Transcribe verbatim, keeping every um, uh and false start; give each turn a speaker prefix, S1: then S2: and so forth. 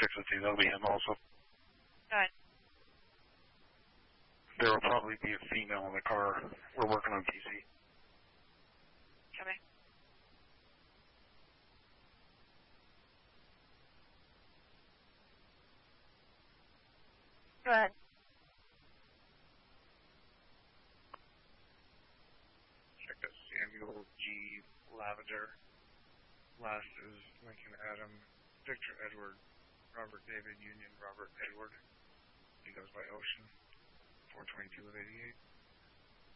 S1: six oh two. That'll be him also.
S2: Good.
S1: There will probably be a female in the car. We're working on P C.
S2: Okay. Go ahead.
S3: Check out Samuel G. Lavender. Last is Lincoln Adam, Victor Edward, Robert David Union, Robert Edward. He goes by Ocean. four twenty-two of eighty-eight.